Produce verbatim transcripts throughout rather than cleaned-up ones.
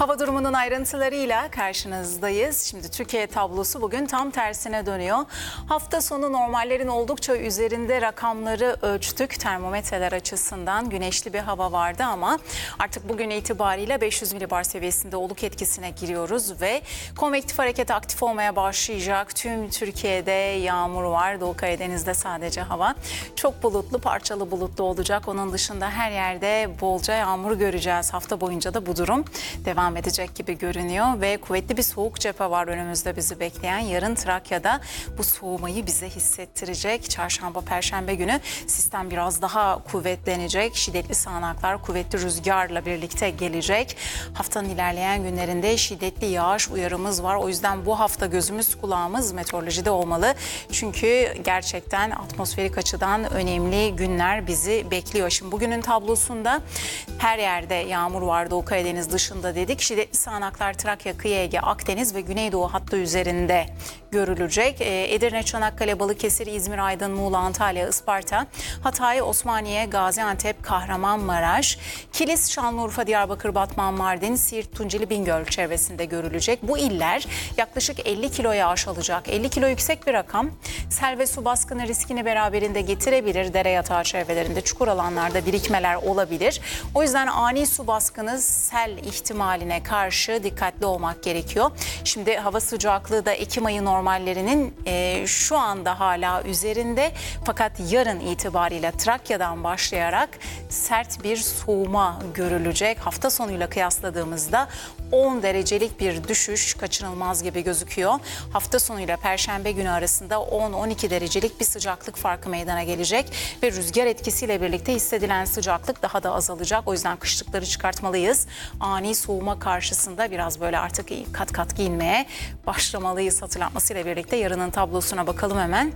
Hava durumunun ayrıntılarıyla karşınızdayız. Şimdi Türkiye tablosu bugün tam tersine dönüyor. Hafta sonu normallerin oldukça üzerinde rakamları ölçtük. Termometreler açısından güneşli bir hava vardı ama artık bugün itibariyle beş yüz milibar seviyesinde oluk etkisine giriyoruz ve konvektif hareket aktif olmaya başlayacak. Tüm Türkiye'de yağmur var. Doğu Karadeniz'de sadece hava çok bulutlu, parçalı bulutlu olacak. Onun dışında her yerde bolca yağmur göreceğiz. Hafta boyunca da bu durum devam edecek gibi görünüyor ve kuvvetli bir soğuk cephe var önümüzde bizi bekleyen. Yarın Trakya'da bu soğumayı bize hissettirecek. Çarşamba, Perşembe günü sistem biraz daha kuvvetlenecek. Şiddetli sağanaklar, kuvvetli rüzgarla birlikte gelecek. Haftanın ilerleyen günlerinde şiddetli yağış uyarımız var. O yüzden bu hafta gözümüz kulağımız meteorolojide olmalı. Çünkü gerçekten atmosferik açıdan önemli günler bizi bekliyor. Şimdi bugünün tablosunda her yerde yağmur var Doğu Karadeniz dışında dedik. Şiddetli sağanaklar Trakya, Kıyı Ege, Akdeniz ve Güneydoğu hattı üzerinde görülecek. Edirne, Çanakkale, Balıkesir, İzmir, Aydın, Muğla, Antalya, Isparta, Hatay, Osmaniye, Gaziantep, Kahramanmaraş, Kilis, Şanlıurfa, Diyarbakır, Batman, Mardin, Siirt, Tunceli, Bingöl çevresinde görülecek. Bu iller yaklaşık elli kilo yağış alacak. elli kilo yüksek bir rakam. Sel ve su baskını riskini beraberinde getirebilir. Dere yatağı çevrelerinde, çukur alanlarda birikmeler olabilir. O yüzden ani su baskını, sel ihtimaline karşı dikkatli olmak gerekiyor. Şimdi hava sıcaklığı da Ekim ayı normallerinin e, şu anda hala üzerinde. Fakat yarın itibariyle Trakya'dan başlayarak sert bir soğuma görülecek. Hafta sonuyla kıyasladığımızda on derecelik bir düşüş kaçınılmaz gibi gözüküyor. Hafta sonuyla Perşembe günü arasında on on iki derecelik bir sıcaklık farkı meydana gelecek ve rüzgar etkisiyle birlikte hissedilen sıcaklık daha da azalacak. O yüzden kışlıkları çıkartmalıyız. Ani soğuma karşısında biraz böyle artık kat kat giyinmeye başlamalıyız hatırlatmasıyla birlikte yarının tablosuna bakalım hemen.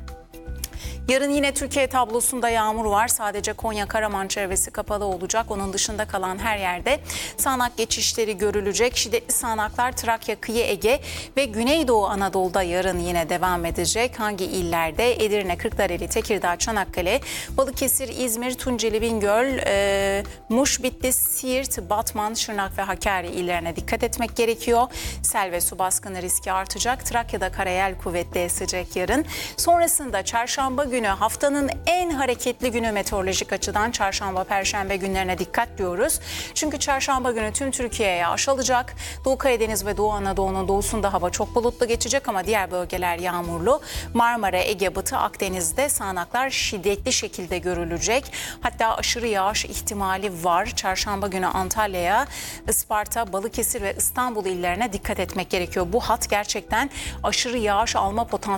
Yarın yine Türkiye tablosunda yağmur var. Sadece Konya, Karaman çevresi kapalı olacak. Onun dışında kalan her yerde sağanak geçişleri görülecek. Şiddetli sağanaklar Trakya, Kıyı Ege ve Güneydoğu Anadolu'da yarın yine devam edecek. Hangi illerde? Edirne, Kırklareli, Tekirdağ, Çanakkale, Balıkesir, İzmir, Tunceli, Bingöl, e, Muş, Bitlis, Siirt, Batman, Şırnak ve Hakkari illerine dikkat etmek gerekiyor. Sel ve su baskını riski artacak. Trakya'da karayel kuvvetli esecek yarın. Sonrasında çarşamba günü günü haftanın en hareketli günü meteorolojik açıdan çarşamba, perşembe günlerine dikkat diyoruz. Çünkü çarşamba günü tüm Türkiye'ye yağış alacak. Doğu Karadeniz ve Doğu Anadolu'nun doğusunda hava çok bulutlu geçecek ama diğer bölgeler yağmurlu. Marmara, Ege, Batı Akdeniz'de sağanaklar şiddetli şekilde görülecek. Hatta aşırı yağış ihtimali var. Çarşamba günü Antalya'ya, Isparta, Balıkesir ve İstanbul illerine dikkat etmek gerekiyor. Bu hat gerçekten aşırı yağış alma potansiyeli